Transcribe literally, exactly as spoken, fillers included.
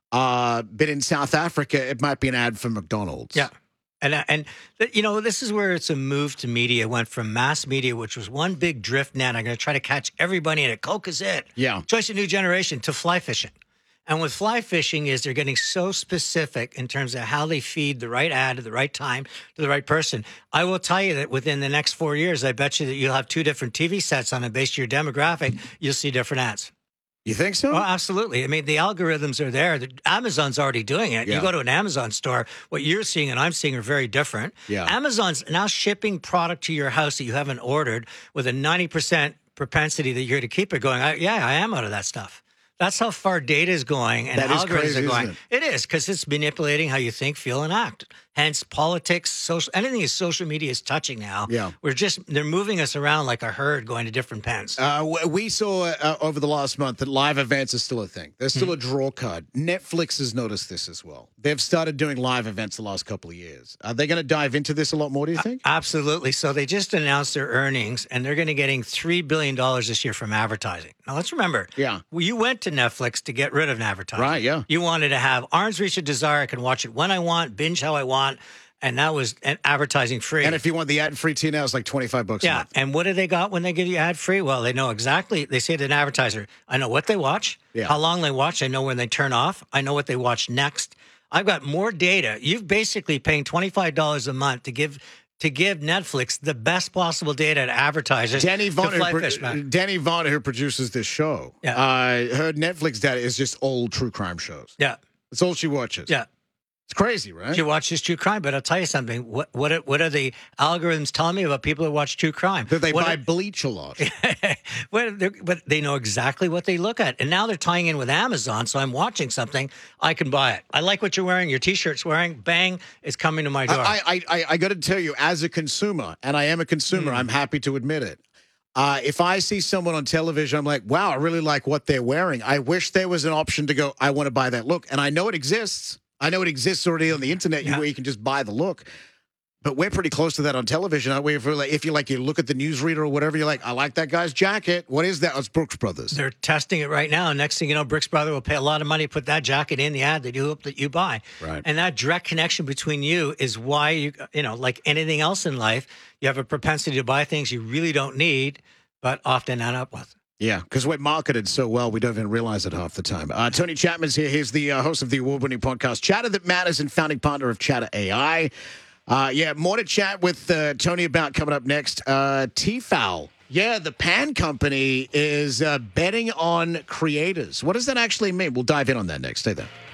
Uh, but in South Africa, it might be an ad for McDonald's. Yeah. And, uh, and you know, this is where it's a move to media. It went from mass media, which was one big drift net. I'm going to try to catch everybody in it. Coke is it. Yeah. Choice of new generation to fly fishing. And with fly fishing is they're getting so specific in terms of how they feed the right ad at the right time to the right person. I will tell you that within the next four years, I bet you that you'll have two different T V sets on it based on your demographic. You'll see different ads. You think so? Oh, absolutely. I mean, the algorithms are there. The, Amazon's already doing it. Yeah. You go to an Amazon store, what you're seeing and I'm seeing are very different. Yeah. Amazon's now shipping product to your house that you haven't ordered with a ninety percent propensity that you're going to keep it going. I, yeah, I am out of that stuff. That's how far data is going and That is algorithms crazy, are going. isn't It is, because it's manipulating how you think, feel, and act. Hence, politics, social, anything is social media is touching now. Yeah. We're just, they're moving us around like a herd going to different pens. Uh, w- we saw uh, over the last month that live events are still a thing. They're still a draw card. Netflix has noticed this as well. They've started doing live events the last couple of years. Are they going to dive into this a lot more, do you think? Absolutely. So they just announced their earnings, and they're going to getting three billion dollars this year from advertising. Now, let's remember, Yeah. well, you went to Netflix to get rid of advertising. Right, yeah. You wanted to have arm's reach of desire. I can watch it when I want, binge how I want, and that was an advertising free. And if you want the ad-free T now, it's like twenty-five bucks a yeah, month. and what do they got when they give you ad free? Well, they know exactly. They say to an advertiser, I know what they watch, Yeah. how long they watch. I know when they turn off. I know what they watch next. I've got more data. You've basically paying twenty-five dollars a month to give to give Netflix the best possible data to advertisers. Danny Vaughn, to fly who, fish, pro- man. Danny Vaughn, who produces this show, Yeah. uh, her Netflix data is just old true crime shows. Yeah, That's all she watches. yeah. It's crazy, right? She watches true crime, but I'll tell you something. What what are, what are the algorithms telling me about people who watch true crime? That they What buy are- bleach a lot. Well, they're- but they know exactly what they look at. And now they're tying in with Amazon. So I'm watching something, I can buy it. I like what you're wearing, your T-shirt's wearing, bang, it's coming to my door. I, I, I, I got to tell you, as a consumer, and I am a consumer, Mm. I'm happy to admit it. Uh, if I see someone on television, I'm like, wow, I really like what they're wearing. I wish there was an option to go, I want to buy that look. And I know it exists. I know it exists already on the internet Yeah. where you can just buy the look. But we're pretty close to that on television, aren't we? If, we're like, if you like, you look at the newsreader or whatever, you're like, I like that guy's jacket. What is that? Oh, it's Brooks Brothers. They're testing it right now. Next thing you know, Brooks Brother will pay a lot of money to put that jacket in the ad that you hope that you buy. Right. And that direct connection between you is why you, you know, like anything else in life, you have a propensity to buy things you really don't need, but often end up with. Yeah, because we're marketed so well, we don't even realize it half the time. Uh, Tony Chapman's here. He's the uh, host of the award-winning podcast, Chatter That Matters, and founding partner of Chatter A I. Uh, yeah, more to chat with uh, Tony about coming up next. Uh, Tefal. Yeah, the Pan Company is uh, betting on creators. What does that actually mean? We'll dive in on that next. Stay there.